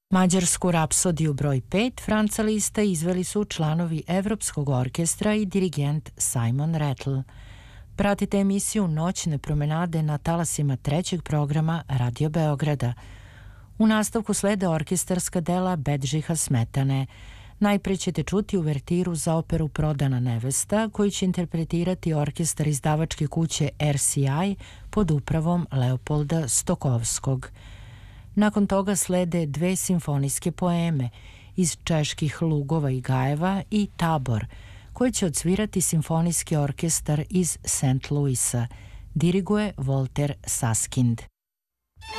Mađarsku rapsodiju broj 5 Franca Lista izveli su članovi Evropskog orkestra i dirigent Simon Rattle. Pratite emisiju Noćne promenade na talasima trećeg programa Radio Beograda. U nastavku slede orkestarska dela Bedžiha Smetane. Najpre ćete čuti uvertiru za operu Prodana nevesta, koju će interpretirati orkestar izdavačke kuće RCI pod upravom Leopolda Stokovskog. Nakon toga slede dve simfonijske poeme iz čeških lugova i gajeva i Tabor, koje će odsvirati simfonijski orkestar iz St. Louisa. Diriguje Walter Saskind.